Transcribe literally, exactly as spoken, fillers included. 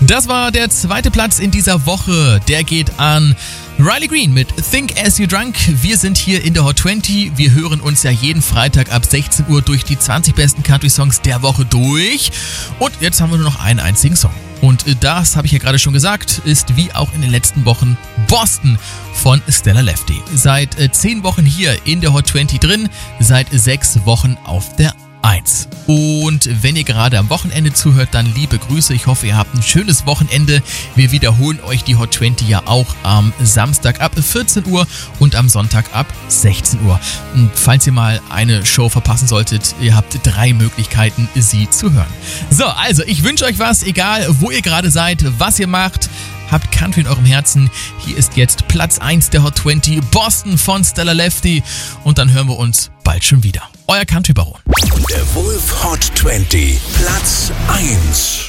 Das war der zweite Platz in dieser Woche. Der geht an Riley Green mit Think As You Drunk. Wir sind hier in der Hot zwanzig. Wir hören uns ja jeden Freitag ab sechzehn Uhr durch die zwanzig besten Country-Songs der Woche durch. Und jetzt haben wir nur noch einen einzigen Song. Und das, habe ich ja gerade schon gesagt, ist wie auch in den letzten Wochen Boston von Stella Lefty. Seit äh, zehn Wochen hier in der Hot zwanzig drin, seit sechs Wochen auf der eins. Und wenn ihr gerade am Wochenende zuhört, dann liebe Grüße. Ich hoffe, ihr habt ein schönes Wochenende. Wir wiederholen euch die Hot zwanzig ja auch am Samstag ab vierzehn Uhr und am Sonntag ab sechzehn Uhr. Und falls ihr mal eine Show verpassen solltet, ihr habt drei Möglichkeiten, sie zu hören. So, also ich wünsche euch was, egal wo ihr gerade seid, was ihr macht. Habt Country in eurem Herzen. Hier ist jetzt Platz eins der Hot zwanzig, Boston von Stella Lefty. Und dann hören wir uns bald schon wieder. Euer Country Baron. Der Wolf Hot zwanzig, Platz eins.